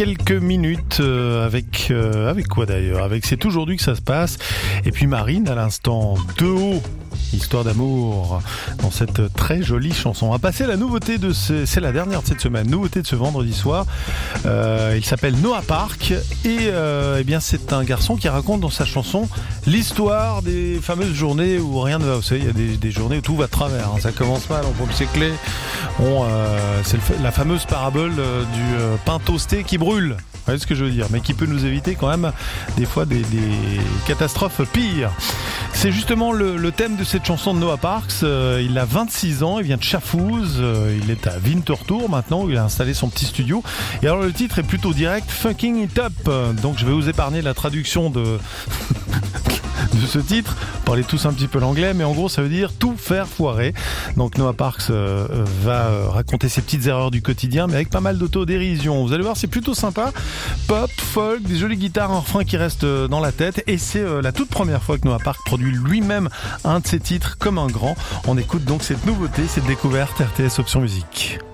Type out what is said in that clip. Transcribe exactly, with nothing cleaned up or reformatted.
quelques minutes euh, avec euh, avec quoi d'ailleurs? Avec C'est aujourd'hui que ça se passe. Et puis Marine à l'instant, de haut. Histoire d'amour dans cette très jolie chanson. On va passer à la nouveauté de ce, c'est la dernière de cette semaine, nouveauté de ce vendredi soir. Euh, il s'appelle Noah Park et euh, eh bien c'est un garçon qui raconte dans sa chanson l'histoire des fameuses journées où rien ne va. Vous savez, il y a des, des journées où tout va de travers. Hein. Ça commence mal, on pompe ses clés. On, euh, c'est le, la fameuse parabole euh, du euh, pain toasté qui brûle. Vous voyez ce que je veux dire, mais qui peut nous éviter quand même des fois des, des catastrophes pires. C'est justement le, le thème de cette chanson de Noah Parks. Euh, il a vingt-six ans, il vient de Chafouz, euh, il est à Winterthur maintenant, où il a installé son petit studio. Et alors le titre est plutôt direct, Fucking It Up. Donc je vais vous épargner la traduction de... de ce titre, parlez tous un petit peu l'anglais, mais en gros ça veut dire tout faire foirer. Donc Noah Parks euh, va euh, raconter ses petites erreurs du quotidien, mais avec pas mal d'autodérision. Vous allez voir, c'est plutôt sympa. Pop, folk, des jolies guitares, un refrain qui reste euh, dans la tête, et c'est euh, la toute première fois que Noah Parks produit lui-même un de ses titres comme un grand. On écoute donc cette nouveauté, cette découverte R T S Option Musique.